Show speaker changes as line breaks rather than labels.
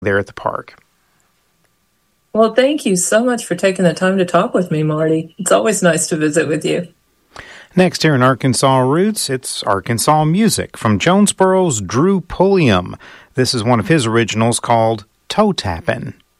there at the park.
Well, thank you so much for taking the time to talk with me, Marty. It's always nice to visit with you.
Next here in Arkansas Roots, it's Arkansas music from Jonesboro's Drew Pulliam. This is one of his originals called Toe Tappin'.